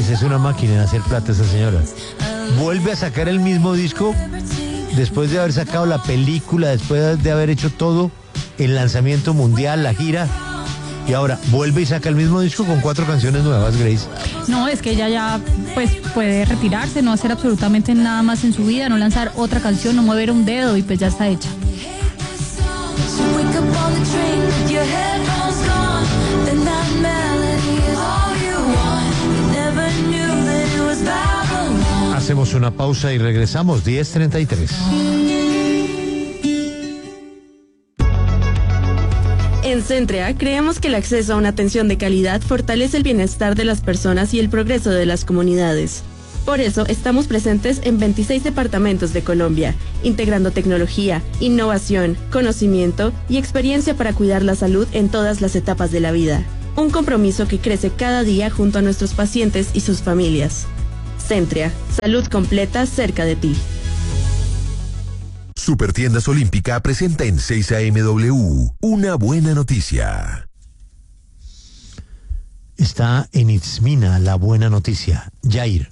Grace es una máquina en hacer plata esa señora. Vuelve a sacar el mismo disco después de haber sacado la película, después de haber hecho todo, el lanzamiento mundial, la gira, y ahora vuelve y saca el mismo disco con 4 canciones nuevas, Grace. No, es que ella ya pues puede retirarse, no hacer absolutamente nada más en su vida, no lanzar otra canción, no mover un dedo y pues ya está hecha. Hacemos una pausa y regresamos, 10:33. En Centrea creemos que el acceso a una atención de calidad fortalece el bienestar de las personas y el progreso de las comunidades. Por eso estamos presentes en 26 departamentos de Colombia, integrando tecnología, innovación, conocimiento y experiencia para cuidar la salud en todas las etapas de la vida. Un compromiso que crece cada día junto a nuestros pacientes y sus familias. Centrea, salud completa cerca de ti. Supertiendas Olímpica presenta en 6 AMW una buena noticia. Está en Itzmina la buena noticia. Jair.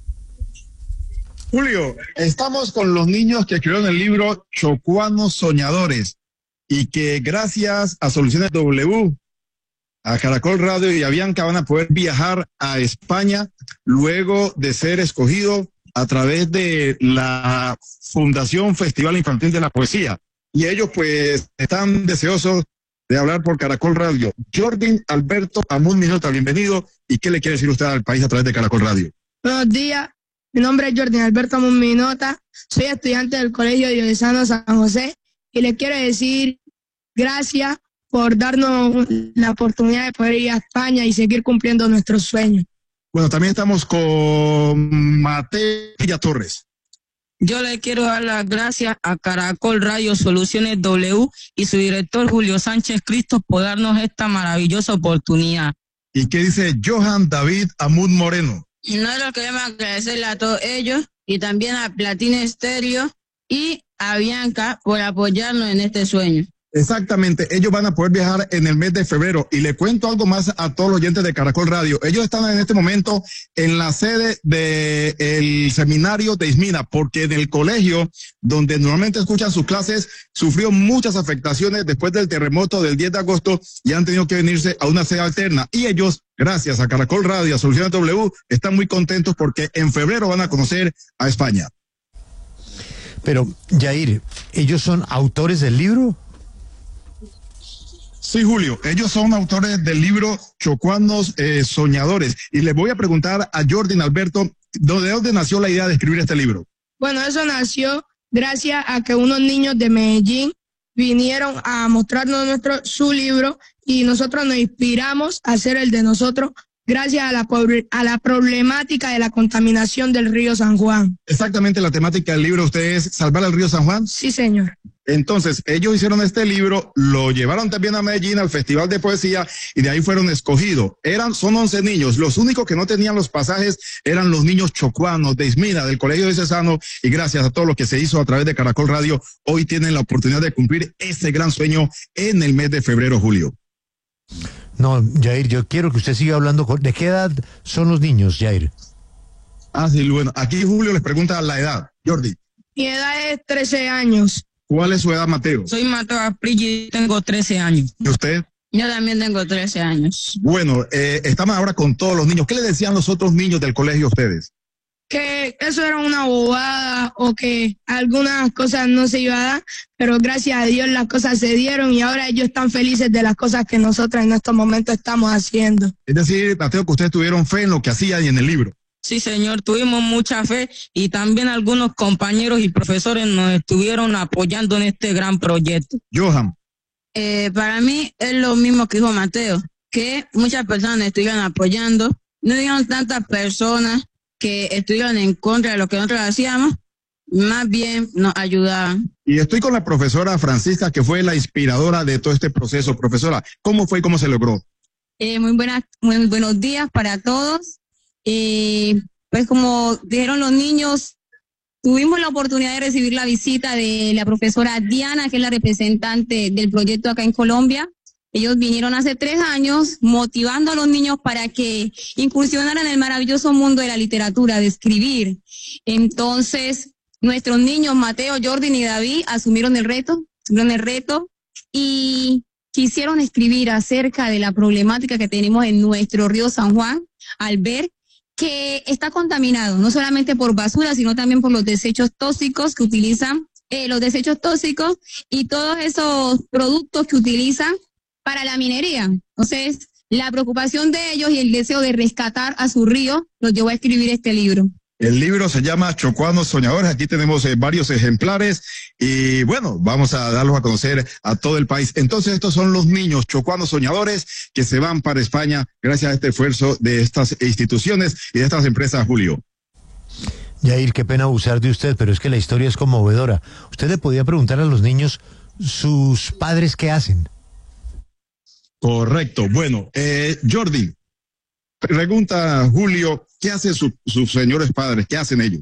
Julio, estamos con los niños que escribieron el libro Chocuanos Soñadores y que gracias a Soluciones W, a Caracol Radio y a Bianca van a poder viajar a España luego de ser escogidos a través de la Fundación Festival Infantil de la Poesía. Y ellos pues están deseosos de hablar por Caracol Radio. Jordi Alberto Amún Minota, bienvenido. ¿Y qué le quiere decir usted al país a través de Caracol Radio? Buenos días, mi nombre es Jordi Alberto Amún Minota, soy estudiante del Colegio Diocesano San José y le quiero decir gracias por darnos la oportunidad de poder ir a España y seguir cumpliendo nuestros sueños. Bueno, también estamos con Mateo Villa Torres. Yo le quiero dar las gracias a Caracol Radio Soluciones W y su director Julio Sánchez Cristo por darnos esta maravillosa oportunidad. ¿Y qué dice Johan David Amún Moreno? Y nosotros queremos agradecerle a todos ellos y también a Platino Estéreo y a Bianca por apoyarnos en este sueño. Exactamente, ellos van a poder viajar en el mes de febrero y le cuento algo más a todos los oyentes de Caracol Radio. Ellos están en este momento en la sede del seminario de Itzmina porque en el colegio donde normalmente escuchan sus clases sufrió muchas afectaciones después del terremoto del 10 de agosto y han tenido que venirse a una sede alterna y ellos, gracias a Caracol Radio y a Soluciones W, están muy contentos porque en febrero van a conocer a España. Pero, Jair, ¿ellos son autores del libro? Sí, Julio, ellos son autores del libro Chocuanos Soñadores. Y les voy a preguntar a Jordi Alberto, ¿de dónde nació la idea de escribir este libro? Bueno, eso nació gracias a que unos niños de Medellín vinieron a mostrarnos su libro y nosotros nos inspiramos a hacer el de nosotros gracias a la problemática de la contaminación del río San Juan. Exactamente, la temática del libro, ¿usted es salvar el río San Juan? Sí, señor. Entonces, ellos hicieron este libro, lo llevaron también a Medellín, al Festival de Poesía, y de ahí fueron escogidos. Son 11 niños. Los únicos que no tenían los pasajes eran los niños chocuanos de Itzmina, del Colegio Diocesano, y gracias a todo lo que se hizo a través de Caracol Radio, hoy tienen la oportunidad de cumplir ese gran sueño en el mes de febrero, Julio. No, Jair, yo quiero que usted siga hablando. ¿De qué edad son los niños, Jair? Ah, sí, bueno, aquí Julio les pregunta la edad. Jordi. Mi edad es 13 años. ¿Cuál es su edad, Mateo? Soy Mateo Aprilli y tengo 13 años. ¿Y usted? Yo también tengo 13 años. Bueno, estamos ahora con todos los niños. ¿Qué le decían los otros niños del colegio a ustedes? Que eso era una bobada o que algunas cosas no se iban a dar, pero gracias a Dios las cosas se dieron y ahora ellos están felices de las cosas que nosotros en estos momentos estamos haciendo. Es decir, Mateo, que ustedes tuvieron fe en lo que hacían y en el libro. Sí, señor, tuvimos mucha fe y también algunos compañeros y profesores nos estuvieron apoyando en este gran proyecto. Johan. Para mí es lo mismo que dijo Mateo, que muchas personas nos estuvieron apoyando, no hubieron tantas personas que estuvieron en contra de lo que nosotros hacíamos, más bien nos ayudaban. Y estoy con la profesora Francisca, que fue la inspiradora de todo este proceso. Profesora, ¿cómo fue y cómo se logró? Muy buenos días para todos. Pues como dijeron los niños, tuvimos la oportunidad de recibir la visita de la profesora Diana, que es la representante del proyecto acá en Colombia, Ellos vinieron hace 3 años motivando a los niños para que incursionaran en el maravilloso mundo de la literatura, de escribir. Entonces, nuestros niños, Mateo, Jordan y David, asumieron el reto y quisieron escribir acerca de la problemática que tenemos en nuestro río San Juan, al ver que está contaminado, no solamente por basura, sino también por los desechos tóxicos que utilizan, los desechos tóxicos y todos esos productos que utilizan para la minería. Entonces, la preocupación de ellos y el deseo de rescatar a su río los llevó a escribir este libro. El libro se llama Chocuanos Soñadores. Aquí tenemos varios ejemplares y bueno, vamos a darlos a conocer a todo el país. Entonces, estos son los niños chocuanos soñadores que se van para España gracias a este esfuerzo de estas instituciones y de estas empresas, Julio. Yair, qué pena abusar de usted, pero es que la historia es conmovedora. Usted le podía preguntar a los niños, ¿sus padres qué hacen? Correcto. Bueno, Jordi, pregunta Julio, ¿qué hacen sus señores padres? ¿Qué hacen ellos?